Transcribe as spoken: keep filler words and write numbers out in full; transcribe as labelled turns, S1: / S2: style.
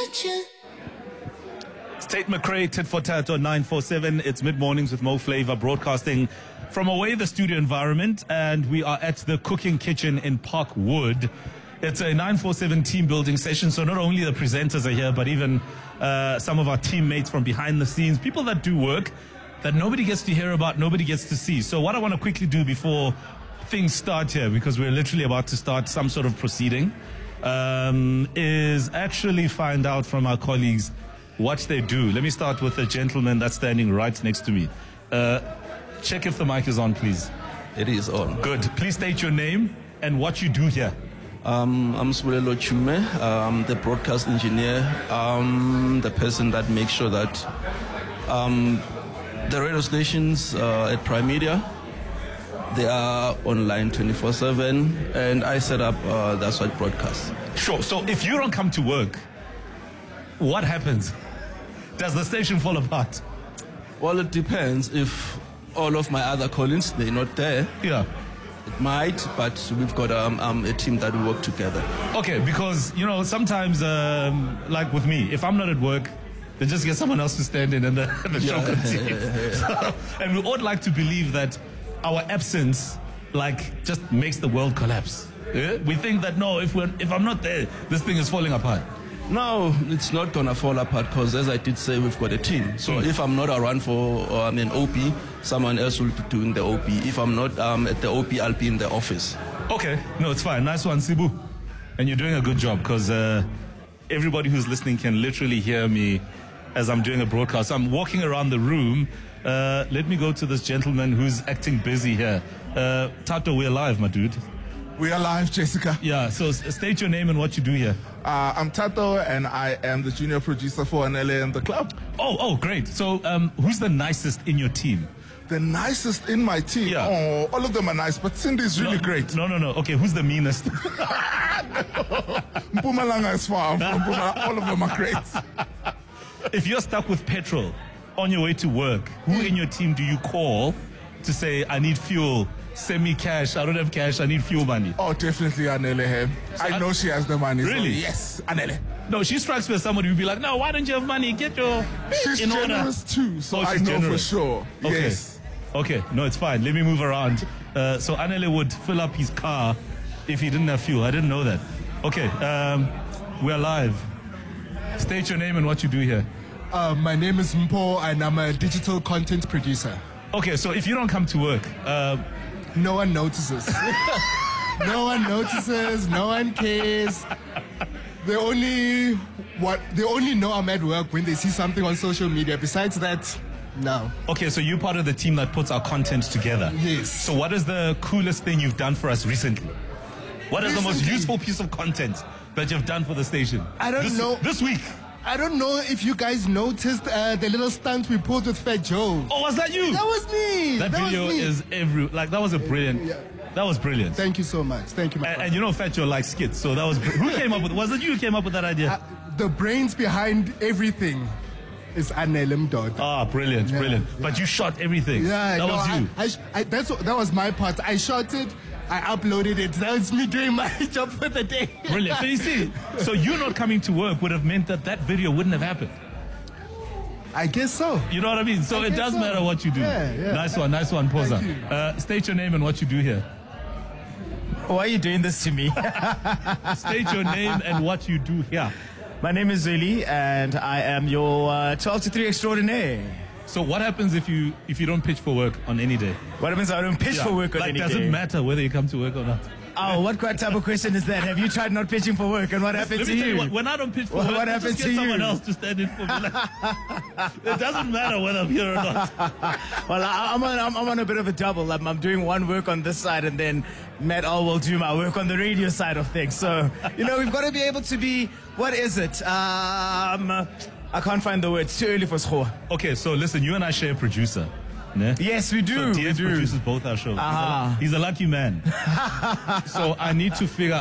S1: kitchen.
S2: Tate McRae, Tit for Tat on nine four seven. It's mid-mornings with Mo Flavor broadcasting from away the studio environment, and we are at the Cooking Kitchen in Parkwood. It's a nine four seven team building session, so not only the presenters are here, but even uh, some of our teammates from behind the scenes, people that do work that nobody gets to hear about, nobody gets to see. So what I want to quickly do before things start here, because we're literally about to start some sort of proceeding, um, is actually find out from our colleagues what they do. Let me start with the gentleman that's standing right next to me. Uh, check if the mic is on, please.
S3: It is on.
S2: Good. Please state your name and what you do here.
S3: Um, I'm Swelelo Chume. I'm the broadcast engineer. I'm the person that makes sure that um, the radio stations uh, at Prime Media, they are online twenty-four seven, and I set up uh, That's What broadcast.
S2: Sure. So if you don't come to work, what happens? Does the station fall apart?
S3: Well, it depends. If all of my other colleagues, they're not there,
S2: Yeah.
S3: it might, but we've got um, um, a team that we work together.
S2: Okay, because, you know, sometimes, um, like with me, if I'm not at work, they just get someone else to stand in and the, the show
S3: Yeah,
S2: continues.
S3: yeah, yeah,
S2: So, and we ought like to believe that our absence, like, just makes the world collapse. Yeah? We think that, no, if, we're, if I'm not there, this thing is falling apart.
S3: No, it's not going to fall apart because, as I did say, we've got a team. So
S2: Mm.
S3: if I'm not around for um, an O P, someone else will be doing the O P. If I'm not um, at the O P, I'll be in the office.
S2: Okay, no, it's fine. Nice one, Sibu. And you're doing a good job because uh, everybody who's listening can literally hear me as I'm doing a broadcast. I'm walking around the room. Uh, let me go to this gentleman who's acting busy here. Uh, Tato, we're live, my dude.
S4: We are live, Jessica.
S2: Yeah, so s- state your name and what you do here.
S4: Uh, I'm Tato, and I am the junior producer for Anele and the club.
S2: Oh, oh, great. So um, who's the nicest in your team?
S4: The nicest in my team.
S2: Yeah.
S4: Oh, all of them are nice, but Cindy's really
S2: no,
S4: great.
S2: No, no, no. Okay, who's the meanest?
S4: Mpumalanga is far from Mpumalanga. All of them are great.
S2: If you're stuck with petrol on your way to work, who in your team do you call to say, I need fuel, send me cash, I don't have cash, I need fuel money?
S4: Oh, definitely Anele. Hey. I know she has the money. so
S2: Really?
S4: yes, Anele.
S2: No, she strikes me as somebody who'd be like, no, why don't you have money? Get your
S4: She's
S2: in order.
S4: generous too, so
S2: Oh,
S4: I
S2: she's
S4: know
S2: generous.
S4: for sure.
S2: Okay.
S4: Yes.
S2: Okay, no, it's fine. Let me move around. Uh, so Anele would fill up his car if he didn't have fuel. I didn't know that. Okay, um, we're live. State your name and what you do here.
S5: Uh, my name is Mpo, and I'm a digital content producer.
S2: Okay, so if you don't come to work, uh,
S5: No one notices. No one notices. No one cares. They only what they only know I'm at work when they see something on social media. Besides that, no.
S2: okay, so you're part of the team that puts our content together.
S5: Yes.
S2: So what is the coolest thing you've done for us recently? What is the most
S5: Recently?
S2: useful piece of content that you've done for the station?
S5: I don't
S2: this,
S5: know.
S2: This week.
S5: I don't know if you guys noticed uh, the little stunt we pulled with Fat Joe.
S2: Oh, was that you?
S5: That was me.
S2: That,
S5: that
S2: video
S5: was me.
S2: is every like that was a brilliant.
S5: Yeah.
S2: That was brilliant.
S5: Thank you so much. Thank you, my
S2: And,
S5: friend.
S2: and you know, Fat Joe likes skits, so that was br- who came up with? Was it you who came up with that idea?
S5: Uh, the brains behind everything is Anelem Dog.
S2: Ah, brilliant,
S5: Yeah,
S2: brilliant.
S5: yeah.
S2: But you shot everything.
S5: Yeah,
S2: that
S5: no,
S2: was
S5: I,
S2: you.
S5: I, sh- I, that's what- that was my part. I shot it, I uploaded it. That was me doing my job for the day.
S2: Brilliant. So you see, so you not coming to work would have meant that that video wouldn't have happened.
S5: I guess so.
S2: You know what I mean? So
S5: I
S2: it
S5: guess
S2: does
S5: so.
S2: matter what you do.
S5: Yeah, yeah.
S2: Nice one, nice one, Posa.
S5: Thank you.
S2: Uh, state your name and what you do here.
S6: Why are you doing this to me?
S2: State your name and what you do here.
S6: My name is Zuli, and I am your uh, twelve to three extraordinaire.
S2: So what happens if you if you don't pitch for work on any day?
S6: What happens if I don't pitch
S2: Yeah.
S6: for work on
S2: like,
S6: any
S2: does
S6: day?
S2: it matter whether you come to work or not?
S6: Oh, what kind type of question is that? Have you tried not pitching for work, and what happened
S2: Let
S6: to
S2: me tell
S6: you?
S2: you what, when I don't pitch for
S6: What-
S2: work,
S6: what
S2: I
S6: happened
S2: just get
S6: to
S2: someone
S6: you?
S2: else to stand in for me. Like, it doesn't matter whether I'm here or not.
S6: Well, I, I'm, on, I'm, I'm on a bit of a double. I'm, I'm doing one work on this side, and then Matt All will do my work on the radio side of things. So, you know, we've got to be able to be, what is it? Um, I can't find the word. It's too early for school.
S2: Okay, so listen, you and I share a producer. Ne?
S6: Yes, we do.
S2: So D
S6: we
S2: S
S6: do.
S2: produces both our shows. He's a-
S6: Ah.
S2: He's a lucky man. So I need to figure